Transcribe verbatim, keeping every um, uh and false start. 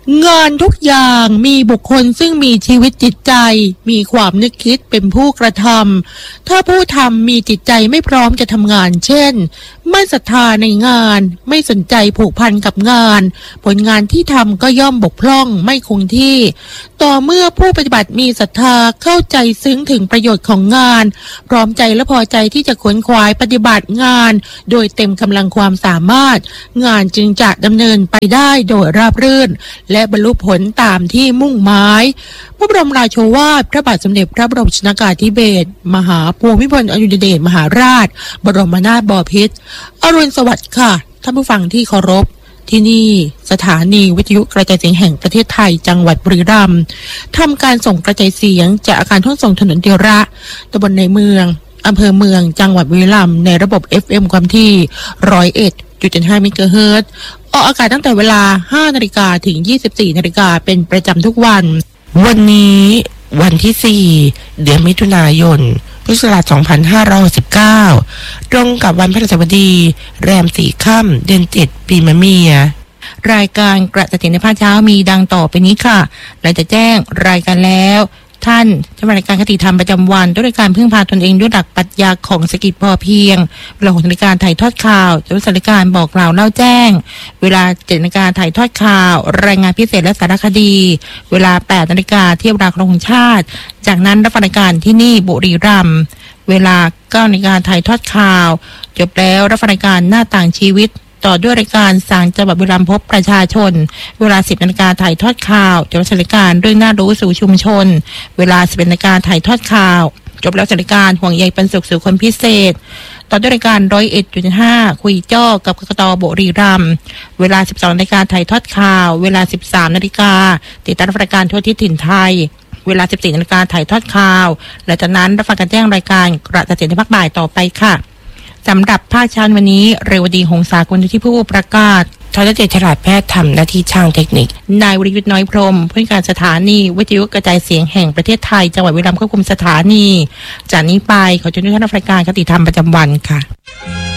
งานทุกอย่างมีบุคคลซึ่งมีชีวิตจิตใจมีความนึกคิดเป็นผู้กระทำถ้าผู้ทำมีจิตใจไม่พร้อมจะทำงานเช่นไม่ศรัทธาในงานไม่สนใจผูกพันกับงานผลงานที่ทำก็ย่อมบกพร่องไม่คงที่ต่อเมื่อผู้ปฏิบัติมีศรัทธาเข้าใจซึ้งถึงประโยชน์ของงานพร้อมใจและพอใจที่จะขวนขวายปฏิบัติงานโดยเต็มกำลังความสามารถงานจึงจะดำเนินไปได้โดยราบรื่นและบรรลุผลตามที่มุ่งหมายพระบรมราโชวาทพระบาทสมเด็จพระบรมชนกาธิเบศรมหาภูมิพลอดุลยเดชมหาราชบรมนาถบพิตรอรุณสวัสดิ์ค่ะท่านผู้ฟังที่เคารพที่นี่สถานีวิทยุกระจายเสียงแห่งประเทศไทยจังหวัดบุรีรัมย์ทำการส่งกระจายเสียงจากอาคารทุ่งส่งถนนเดียระตำบลในเมืองอำเภอเมืองจังหวัดบุรีรัมย์ในระบบ เอฟ เอ็ม ความที่หนึ่งร้อยเอ็ดจุดเจ็ดห้า เมกะเฮิรตซ์ออกอากาศตั้งแต่เวลา ห้านาฬิกา ถึง ยี่สิบสี่นาฬิกาเป็นประจำทุกวันวันนี้วันที่สี่เดือนมิถุนายนพุทธศักราชสองพันห้าร้อยหกสิบเก้าตรงกับวันพฤหัสบดีแรมสี่ค่ำเดือนเจ็ดปีมะเมียรายการกระจายเสียงในภาคเช้ามีดังต่อไปนี้ค่ะเราจะแจ้งรายการแล้วท่านจะมารายการคติธรรมประจำวันด้วยการพึ่งพาตนเองด้วยหลักปรัชญาของเศรษฐกิจพอเพียงเวลาหกนาฬิกาถ่ายทอดข่าวจะเป็นรายการบอกกล่าวเล่าแจ้งเวลาเจ็ดนาฬิกาถ่ายทอดข่าวรายงานพิเศษและสารคดีเวลาแปดนาฬิกาเที่ยวราครงชาติจากนั้นรับฟังรายการที่นี่บุรีรัมย์เวลาเก้านาฬิกาถ่ายทอดข่าวจบแล้วรับฟังรายการหน้าต่างชีวิตต่อด้วยรายการสางจังหวัดบุรีรัมย์พบประชาชนเวลาสิบนาฬิกาถ่ายทอดข่าวจบรายการเรื่องน่ารู้สู่ชุมชนเวลาสิบเอ็ดนาฬิกาถ่ายทอดข่าวจบแล้วรายการห่วงใยปันสุขสู่คนพิเศษต่อด้วยรายการร้อยเอ็ดจุดห้าคุยจ้อกับกกต.บุรีรัมย์เวลาสิบสองนาฬิกาถ่ายทอดข่าวเวลาสิบสามนาฬิกาติดตามรายการทั่วทิศถิ่นไทยเวลาสิบสี่นาฬิกาถ่ายทอดข่าวและจากนั้นรับฟังการแจ้งรายการกระจายเสียงในภาคบ่ายต่อไปค่ะสำหรับภาคเช้าวันนี้เรวดีหงสากุลที่ผู้ประกาศทศเจตฉลาดแพทย์ทำหน้าที่ช่างเทคนิคนายวรยุทธ์น้อยพรหมผู้การสถานีวิทยุกระจายเสียงแห่งประเทศไทยจังหวัดบุรีรัมย์ควบคุมสถานีจากนี้ไปขอเชิญทุกท่านรับรายการคติธรรมประจำวันค่ะ